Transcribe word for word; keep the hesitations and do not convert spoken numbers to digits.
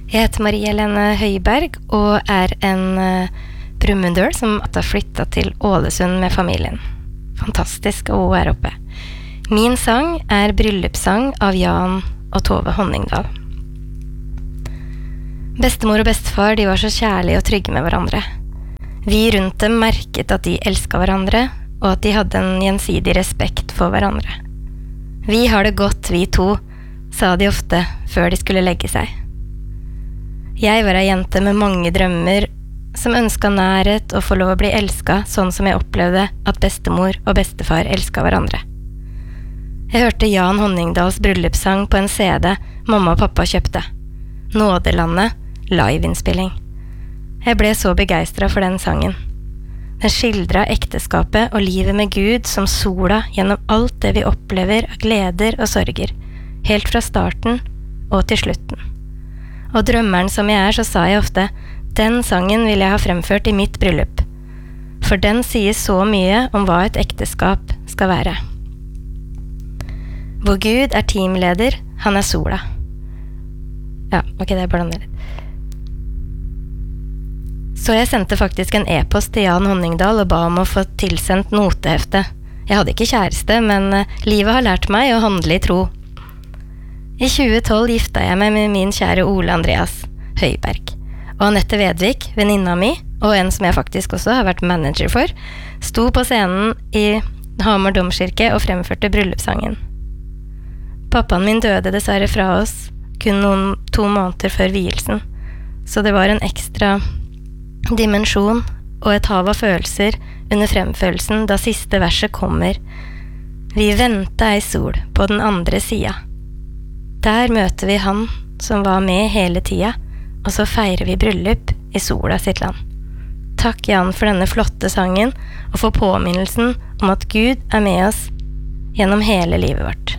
Jeg heter Marie-Helene Høiberg og er en uh, brumunddøl som har flyttet til Ålesund med familien. Fantastisk å være oppe. Min sang er bryllupssang av Jan og Tove Honningdal. Bestemor og bestefar de var så kjærlige og trygge med hverandre. Vi rundt dem merket at de elsket hverandre, og at de hadde en gjensidig respekt for hverandre. Vi har det godt, vi to, sa de ofte før de skulle legge seg. Jeg var ei jente med mange drømmer, som ønsket nærhet og få lov å bli elsket, sånn som jeg opplevde at bestemor og bestefar elsket hverandre. Jeg hørte Jan Honningdals bryllupssang på en C D mamma og pappa kjøpte. Nådelandet, liveinnspilling. Jeg ble så begeistret for den sangen. Den skildret ekteskapet og livet med Gud som sola gjennom alt det vi opplever av gleder og sorger, helt fra starten og til slutten. Og drømmeren som jeg er, så sa jeg ofte, den sangen vil jeg ha fremført i mitt bryllup. For den sier så mye om hva et ekteskap skal være. Hvor Gud er teamleder, han er sola. Ja, ok, det er blander litt. Så jeg sendte faktisk en e-post til Jan Honningdal og ba om å få tilsendt notehefte. Jeg hadde ikke kjæreste, men livet har lært meg å handle i tro. I tjue tolv gifta jeg meg med min kjære Ole Andreas Høiberg. Og Annette Vedvik, venninna mi, og en som jeg faktisk også har vært manager for, sto på scenen i Hamar Domkirke og fremførte bryllupssangen. Pappaen min døde dessverre fra oss, kun noen to måneder før vielsen, så det var en ekstra dimensjon og et hav av følelser under fremførelsen da siste verset kommer. Vi ventet ei sol på den andre sida. Der møter vi han som var med hele tida, og så feirer vi bryllup i sola sitt land. Takk Jan for denne flotte sangen, og for påminnelsen om at Gud er med oss gjennom hele livet vårt.